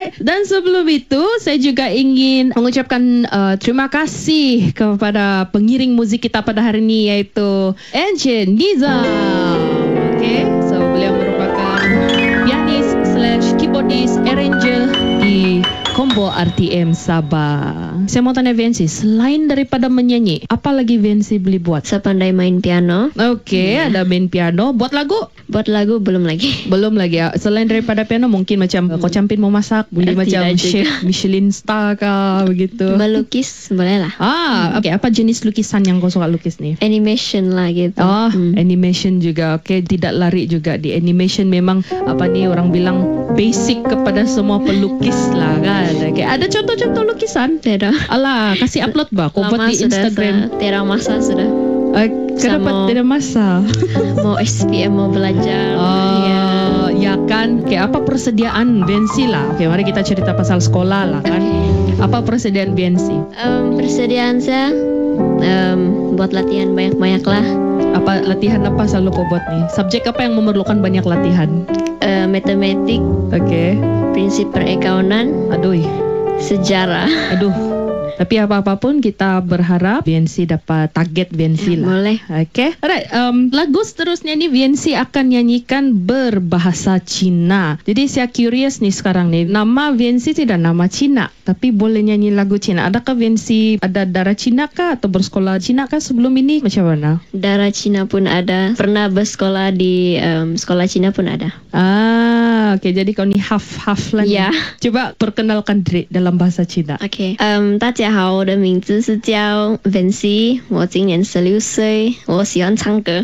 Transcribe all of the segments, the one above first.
Alright, dan sebelum itu saya juga ingin mengucapkan terima kasih kepada pengiring muzik kita pada hari ini, iaitu Encik Nizam. Okay, so beliau merupakan pianis / keyboardist arranger di Combo RTM Sabah. Saya mau tanya Viancy, selain daripada menyanyi, apa lagi Viancy boleh buat? Saya pandai main piano. Okay, ada main piano. Buat lagu? Buat lagu belum lagi. Belum lagi ya. Selain daripada piano, mungkin macam Ko Campin mau masak, boleh macam chef Michelin star kah begitu. Melukis boleh lah. Okay, apa jenis lukisan yang kau suka lukis ni? Animation lah gitu. Animation juga. Okay, tidak lari juga di animation. Memang apa ni orang bilang basic kepada semua pelukis lah kan. Okay, ada contoh-contoh lukisan? Tidak. Alah, kasih upload bah. Kau buat di Instagram. Tidak masa sudah. Kenapa tidak masa? Mau SPM, mau belajar. Ya kan. Okay, apa persediaan Viancy lah? Okay, mari kita cerita pasal sekolah lah kan. Apa persediaan Viancy? Persediaan saya buat latihan banyak-banyak lah. Apa latihan apa selalu kau buat nih? Subjek apa yang memerlukan banyak latihan? Matematik. Okay. Prinsip perakaunan. Aduh. Sejarah. Aduh. Tapi apa-apapun kita berharap Viancy dapat target Viancy lah. Boleh. Okay. Alright. Lagu seterusnya ni Viancy akan nyanyikan berbahasa Cina. Jadi saya curious nih sekarang nih. Nama Viancy tidak nama Cina, tapi boleh nyanyi lagu Cina. Adakah Viancy ada darah Cina kah atau bersekolah Cina kah sebelum ini? Macam mana? Darah Cina pun ada. Pernah bersekolah di sekolah Cina pun ada. Okay. Jadi kau ni half lah nih. Ya. Coba perkenalkan diri dalam bahasa Cina. Okay. 大家好，我的名字是叫 Viancy， 我今年16岁， 我喜欢唱歌。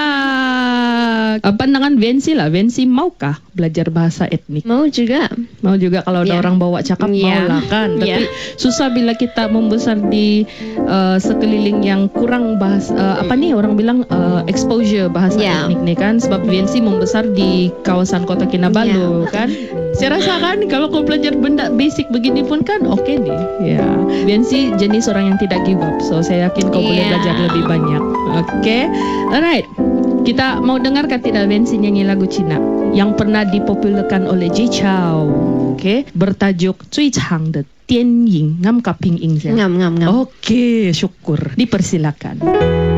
Wah, pandangan Viancy lah. Viancy maukah belajar bahasa etnik? Mau juga. Mau juga kalau ada orang bawa cakap mau lah kan. Tapi susah bila kita membesar di sekeliling yang kurang bahasa orang bilang exposure bahasa etnik ni kan. Sebab Viancy membesar di kawasan Kota Kinabalu kan. Saya rasa kan kalau kau belajar benda basic begini pun kan okay nih. Ya, Viancy jenis orang yang tidak give up. So saya yakin kau boleh belajar lebih banyak. Okay, alright. Kita mau dengar kan tidak Viancy nyanyi lagu Cina yang pernah dipopulerkan oleh Jay Chou. Okay, bertajuk 最长的电影 ngam kaping ing. Ngam. Okay, syukur. Dipersilakan.